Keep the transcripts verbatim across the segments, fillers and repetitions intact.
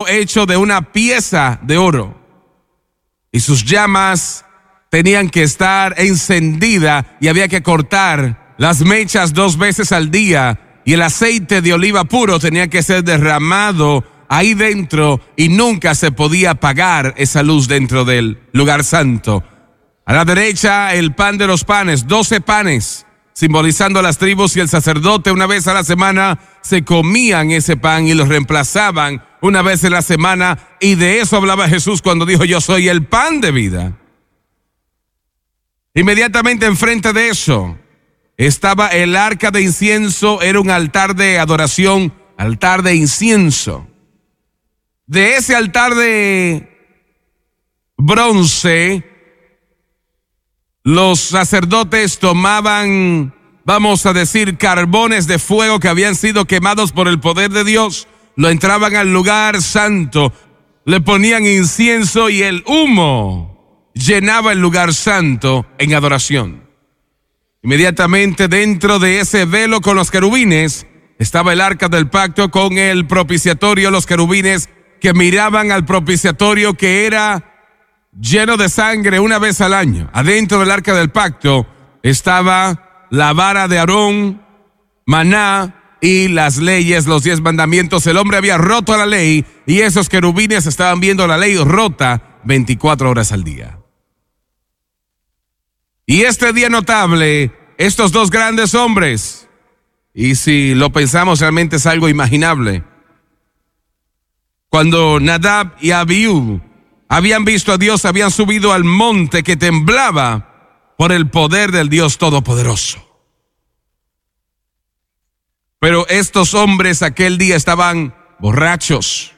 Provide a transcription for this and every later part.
hecho de una pieza de oro. Y sus llamas tenían que estar encendidas y había que cortar las mechas dos veces al día. Y el aceite de oliva puro tenía que ser derramado ahí dentro y nunca se podía apagar esa luz dentro del lugar santo. A la derecha, el pan de los panes, doce panes, simbolizando las tribus, y el sacerdote una vez a la semana se comían ese pan y los reemplazaban una vez en la semana, y de eso hablaba Jesús cuando dijo: yo soy el pan de vida. Inmediatamente enfrente de eso estaba el arca de incienso, era un altar de adoración, altar de incienso. De ese altar de bronce, los sacerdotes tomaban, vamos a decir, carbones de fuego que habían sido quemados por el poder de Dios, lo entraban al lugar santo, le ponían incienso y el humo llenaba el lugar santo en adoración. Inmediatamente dentro de ese velo con los querubines estaba el arca del pacto con el propiciatorio, los querubines que miraban al propiciatorio que era lleno de sangre una vez al año. Adentro del arca del pacto estaba la vara de Aarón, maná y las leyes, los diez mandamientos. El hombre había roto la ley y esos querubines estaban viendo la ley rota veinticuatro horas al día. Y este día notable, estos dos grandes hombres, y si lo pensamos realmente es algo imaginable, cuando Nadab y Abiú habían visto a Dios, habían subido al monte que temblaba por el poder del Dios Todopoderoso. Pero estos hombres aquel día estaban borrachos,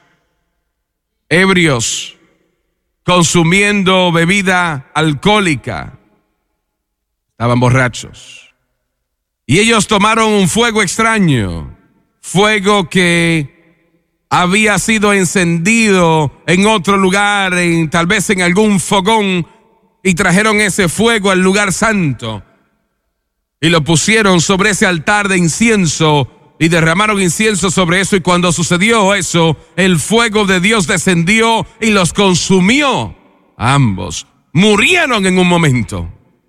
ebrios, consumiendo bebida alcohólica. Estaban borrachos. Y ellos tomaron un fuego extraño, fuego que había sido encendido en otro lugar, en, tal vez en algún fogón, y trajeron ese fuego al lugar santo y lo pusieron sobre ese altar de incienso y derramaron incienso sobre eso, y cuando sucedió eso, el fuego de Dios descendió y los consumió. Ambos murieron en un momento.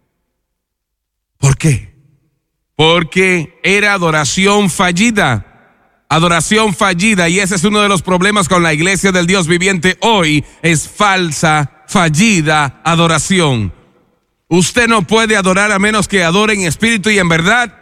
¿Por qué? Porque era adoración fallida. Adoración fallida, y ese es uno de los problemas con la iglesia del Dios viviente hoy, es falsa, fallida adoración. Usted no puede adorar a menos que adore en espíritu y en verdad.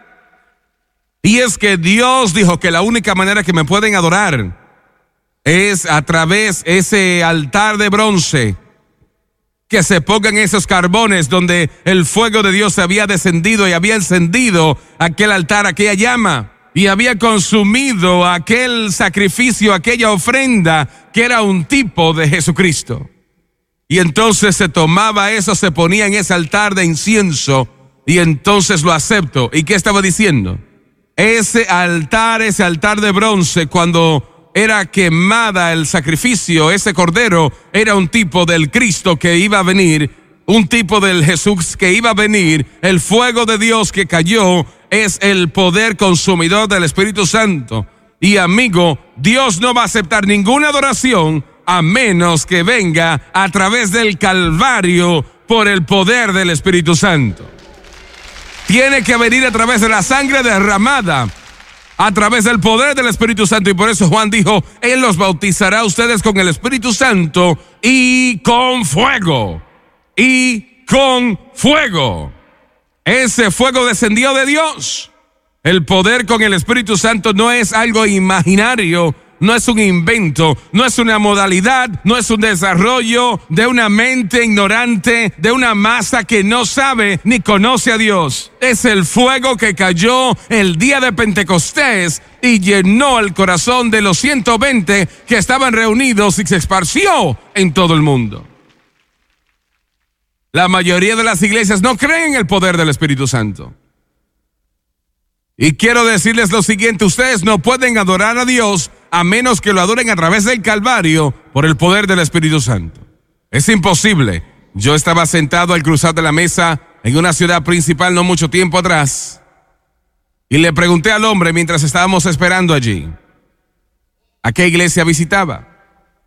Y es que Dios dijo que la única manera que me pueden adorar es a través de ese altar de bronce, que se pongan esos carbones donde el fuego de Dios había descendido y había encendido aquel altar, aquella llama, y había consumido aquel sacrificio, aquella ofrenda que era un tipo de Jesucristo. Y entonces se tomaba eso, se ponía en ese altar de incienso, y entonces lo acepto. ¿Y qué estaba diciendo? Ese altar, ese altar de bronce, cuando era quemada el sacrificio, ese cordero era un tipo del Cristo que iba a venir, un tipo del Jesús que iba a venir. El fuego de Dios que cayó es el poder consumidor del Espíritu Santo. Y amigo, Dios no va a aceptar ninguna adoración a menos que venga a través del Calvario por el poder del Espíritu Santo. Tiene que venir a través de la sangre derramada, a través del poder del Espíritu Santo. Y por eso Juan dijo: Él los bautizará a ustedes con el Espíritu Santo y con fuego. Y con fuego. Ese fuego descendió de Dios. El poder con el Espíritu Santo no es algo imaginario, no es un invento, no es una modalidad, no es un desarrollo de una mente ignorante, de una masa que no sabe ni conoce a Dios. Es el fuego que cayó el día de Pentecostés y llenó el corazón de los ciento veinte que estaban reunidos y se esparció en todo el mundo. La mayoría de las iglesias no creen en el poder del Espíritu Santo. Y quiero decirles lo siguiente: ustedes no pueden adorar a Dios a menos que lo adoren a través del Calvario por el poder del Espíritu Santo. Es imposible. Yo estaba sentado al cruzar de la mesa en una ciudad principal no mucho tiempo atrás y le pregunté al hombre mientras estábamos esperando allí a qué iglesia visitaba.